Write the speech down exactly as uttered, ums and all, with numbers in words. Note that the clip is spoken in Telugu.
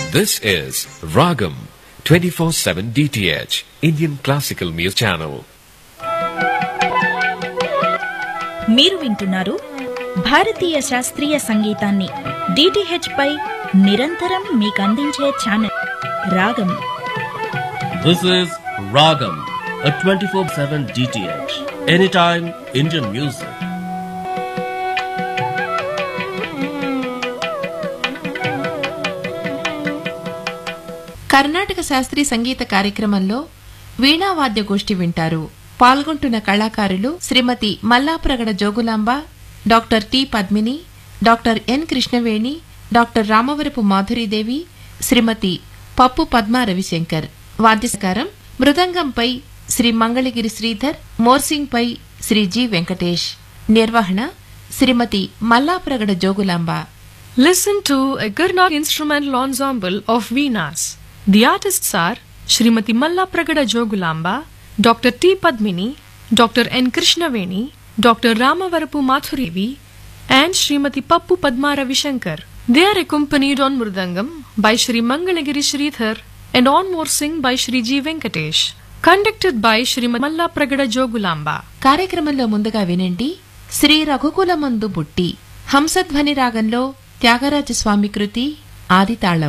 This is Ragam twenty-four seven D T H Indian Classical Music Channel. మీరు వింటున్నారు భారతీయ శాస్త్రీయ సంగీతాన్ని డిటిహెచ్ పై నిరంతరం మీకు అందించే ఛానల్ రాగం. This is Ragam, a twenty-four seven D T H, anytime Indian music. Karnataka శాస్త్రీయ సంగీత కార్యక్రమంలో వీణావాద్య గోష్ఠి వింటారు. పాల్గొంటున్న కళాకారులు శ్రీమతి Mallapragada Jogulamba, doctor T Padmini, doctor N Krishnaveni, doctor Ramavarapu Madhuri Devi, శ్రీమతి పప్పు పద్మా రవిశంకర్. వాద్యసహకారం మృదంగంపై శ్రీ మంగళగిరి శ్రీధర్, మోర్సింగ్పై శ్రీ జి వెంకటేష్. నిర్వహణ శ్రీమతి Mallapragada Jogulamba. Listen to a Carnatic instrumental ensemble of Veenas. The artists are Srimati Mallapragada Jogulamba, Doctor T. Padmini, Doctor N. Krishnaveni, Doctor Ramavarapu Mathurevi, and Srimati Pappu Padma Ravishankar. They are accompanied on Mridangam by Shri Mangalagiri Sridhar and on Morsing by Shri G. Venkatesh. Conducted by Srimati Mallapragada Jogulamba. కార్యక్రమంలో ముందుగా వినండి శ్రీ రఘుకులమందు బుట్టి హంసధ్వని రాగంలో త్యాగరాజస్వామి కృతి ఆదితాళం.